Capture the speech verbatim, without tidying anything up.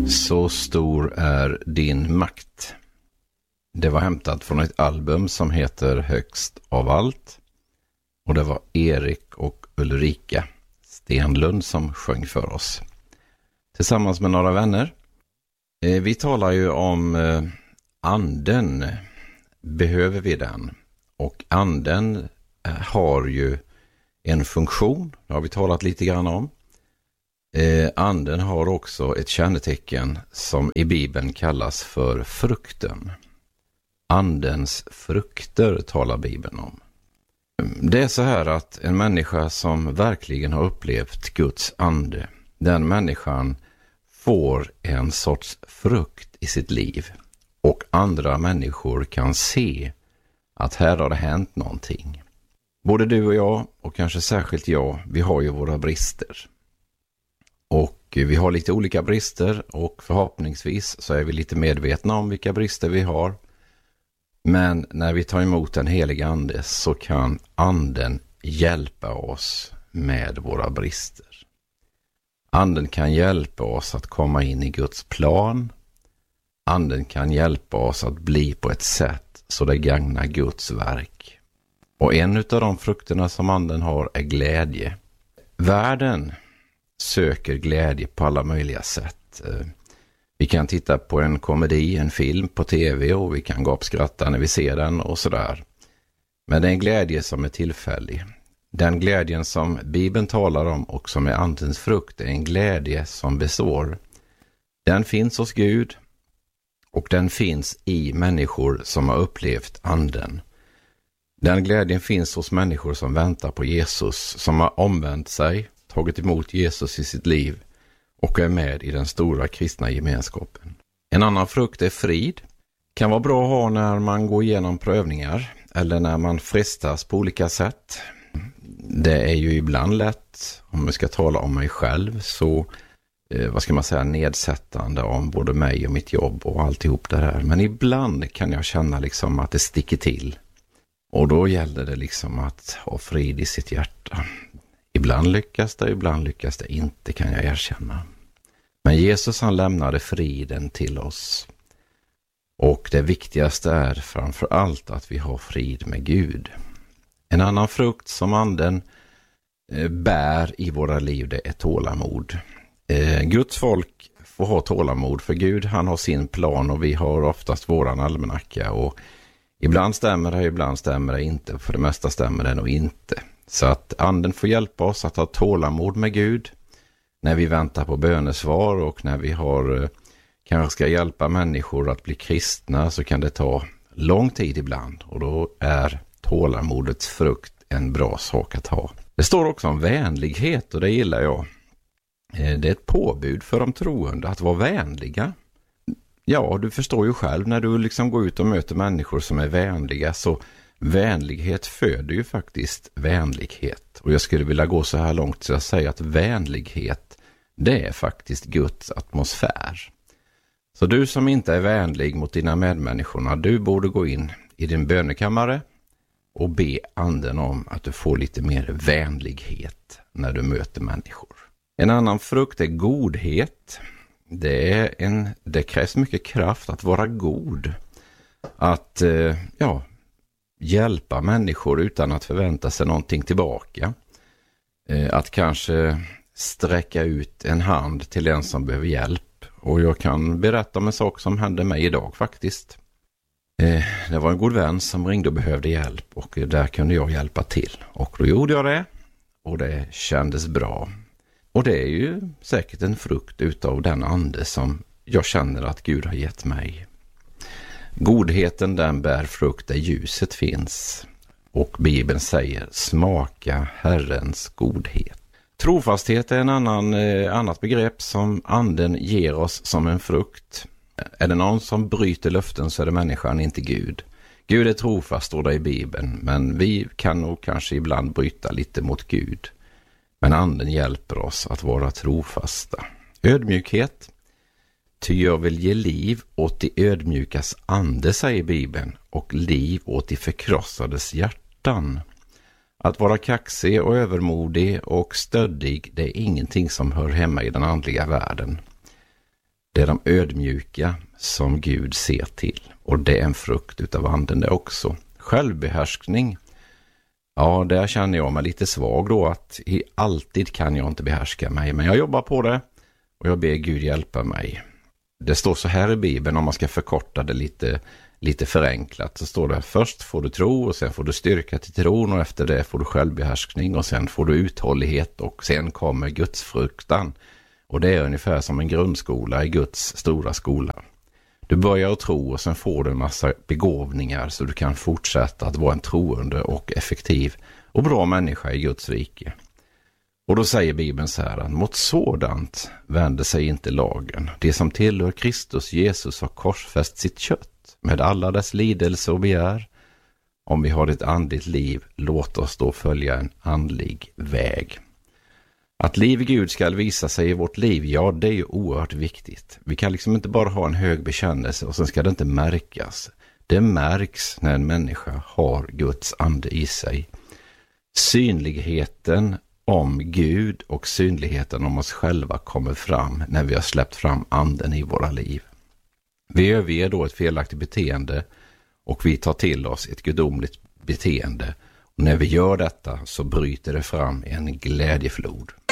Så stor är din makt. Det var hämtat från ett album som heter Högst av allt. Och det var Erik och Ulrika Stenlund som sjöng för oss. Tillsammans med några vänner. Vi talar ju om anden. Behöver vi den? Och anden har ju en funktion. Det har vi talat lite grann om. Eh, anden har också ett kännetecken som i Bibeln kallas för frukten. Andens frukter talar Bibeln om. Det är så här att en människa som verkligen har upplevt Guds ande, den människan får en sorts frukt i sitt liv. Och andra människor kan se att här har det hänt någonting. Både du och jag, och kanske särskilt jag, vi har ju våra brister. Och vi har lite olika brister och förhoppningsvis så är vi lite medvetna om vilka brister vi har. Men när vi tar emot den heliga ande så kan anden hjälpa oss med våra brister. Anden kan hjälpa oss att komma in i Guds plan. Anden kan hjälpa oss att bli på ett sätt så det gagnar Guds verk. Och en av de frukterna som anden har är glädje. Världen söker glädje på alla möjliga sätt. Vi kan titta på en komedi, en film på tv och vi kan gapskratta när vi ser den och sådär. Men det är en glädje som är tillfällig. Den glädjen som Bibeln talar om och som är andens frukt är en glädje som består. Den finns hos Gud och den finns i människor som har upplevt anden. Den glädjen finns hos människor som väntar på Jesus, som har omvänt sig, tagit emot Jesus i sitt liv och är med i den stora kristna gemenskapen. En annan frukt är frid. Kan vara bra att ha när man går igenom prövningar eller när man frestas på olika sätt. Det är ju ibland lätt, om vi ska tala om mig själv, så eh, vad ska man säga, nedsättande om både mig och mitt jobb och alltihop det här. Men ibland kan jag känna liksom att det sticker till. Och då gäller det liksom att ha frid i sitt hjärta. Ibland lyckas det, ibland lyckas det inte, kan jag erkänna. Men Jesus, han lämnade friden till oss. Och det viktigaste är framför allt att vi har frid med Gud. En annan frukt som anden bär i våra liv, det är tålamod. Guds folk får ha tålamod, för Gud, han har sin plan och vi har oftast våran almanacka. Och ibland stämmer det, ibland stämmer det inte. För det mesta stämmer det nog inte. Så att anden får hjälpa oss att ha tålamod med Gud när vi väntar på bönesvar och när vi har kanske ska hjälpa människor att bli kristna, så kan det ta lång tid ibland, och då är tålamodets frukt en bra sak att ha. Det står också om vänlighet, och det gillar jag. Det är ett påbud för de troende att vara vänliga. Ja, du förstår ju själv, när du liksom går ut och möter människor som är vänliga, så vänlighet föder ju faktiskt vänlighet. Och jag skulle vilja gå så här långt så jag säger att vänlighet, det är faktiskt Guds atmosfär. Så du som inte är vänlig mot dina medmänniskorna, du borde gå in i din bönekammare och be anden om att du får lite mer vänlighet när du möter människor. En annan frukt är godhet. Det, är en, det krävs mycket kraft att vara god. Att eh, ja, hjälpa människor utan att förvänta sig någonting tillbaka. Eh, att kanske sträcka ut en hand till den som behöver hjälp. Och jag kan berätta om en sak som hände mig idag faktiskt. Eh, det var en god vän som ringde och behövde hjälp, och där kunde jag hjälpa till. Och då gjorde jag det, och det kändes bra. Och det är ju säkert en frukt utav den ande som jag känner att Gud har gett mig. Godheten, den bär frukt där ljuset finns. Och Bibeln säger, smaka Herrens godhet. Trofasthet är en annan eh, annat begrepp som anden ger oss som en frukt. Är det någon som bryter löften så är det människan, inte Gud. Gud är trofast, står det i Bibeln, men vi kan nog kanske ibland bryta lite mot Gud. Men anden hjälper oss att vara trofasta. Ödmjukhet. Ty jag vill ge liv åt de ödmjukas ande, säger Bibeln, och liv åt de förkrossades hjärtan. Att vara kaxig och övermodig och stöddig, det är ingenting som hör hemma i den andliga världen. Det är de ödmjuka som Gud ser till. Och det är en frukt utav anden det också. Självbehärskning. Ja, där känner jag mig lite svag då. Att i alltid kan jag inte behärska mig. Men jag jobbar på det. Och jag ber Gud hjälpa mig. Det står så här i Bibeln, om man ska förkorta det lite, lite förenklat. Så står det: först får du tro och sen får du styrka till tron. Och efter det får du självbehärskning och sen får du uthållighet. Och sen kommer Guds fruktan. Och det är ungefär som en grundskola i Guds stora skola. Du börjar att tro och sen får du en massa begåvningar så du kan fortsätta att vara en troende och effektiv och bra människa i Guds rike. Och då säger Bibeln så här: mot sådant vänder sig inte lagen. Det som tillhör Kristus Jesus har korsfäst sitt kött med alla dess lidelse och begär. Om vi har ett andligt liv, låt oss då följa en andlig väg. Att liv i Gud ska visa sig i vårt liv, ja, det är ju oerhört viktigt. Vi kan liksom inte bara ha en hög bekännelse och sen ska det inte märkas. Det märks när en människa har Guds ande i sig. Synligheten om Gud och synligheten om oss själva kommer fram när vi har släppt fram anden i våra liv. Vi överger då ett felaktigt beteende och vi tar till oss ett gudomligt beteende. Och när vi gör detta så bryter det fram en glädjeflod.